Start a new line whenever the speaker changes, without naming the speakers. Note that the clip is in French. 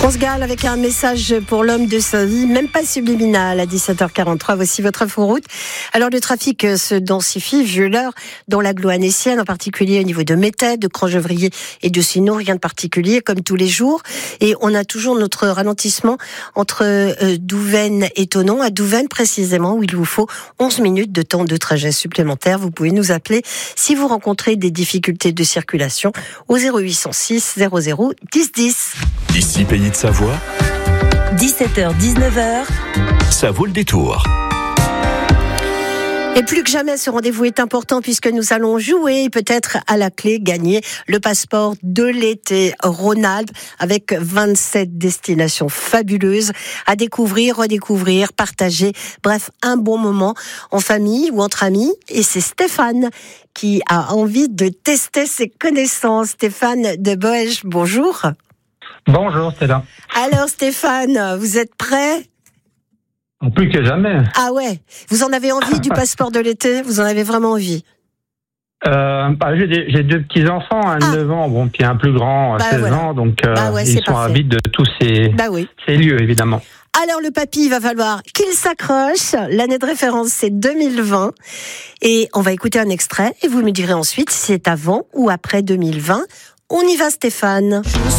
France Gall avec un message pour l'homme de sa vie, même pas subliminal, à 17h43. Voici votre inforoute. Alors, le trafic se densifie, vu l'heure, dans l'agglo annécienne, en particulier au niveau de Métais, de Crangevrier et de Sinon, rien de particulier, comme tous les jours. Et on a toujours notre ralentissement entre Douvaine et Thonon, à Douvaine précisément, où il vous faut 11 minutes de temps de trajet supplémentaire. Vous pouvez nous appeler si vous rencontrez des difficultés de circulation au 0806 00 10 10.
Ici Pays de Savoie,
17h-19h,
ça vaut le détour.
Et plus que jamais, ce rendez-vous est important puisque nous allons jouer et peut-être à la clé gagner le passeport de l'été Rhône-Alpes avec 27 destinations fabuleuses à découvrir, redécouvrir, partager. Bref, un bon moment en famille ou entre amis. Et c'est Stéphane qui a envie de tester ses connaissances. Stéphane de Boëge, bonjour.
Bonjour, c'est là.
Alors Stéphane, vous êtes prêt ?
Plus que jamais.
Ah ouais, vous en avez envie du passeport de l'été ? Vous en avez vraiment envie ?
J'ai deux petits-enfants, un de 9 ans, puis un plus grand, 16 ans, donc ils sont avides de tous ces lieux, évidemment.
Alors le papy, il va falloir qu'il s'accroche. L'année de référence, c'est 2020. Et on va écouter un extrait et vous me direz ensuite si c'est avant ou après 2020. On y va Stéphane.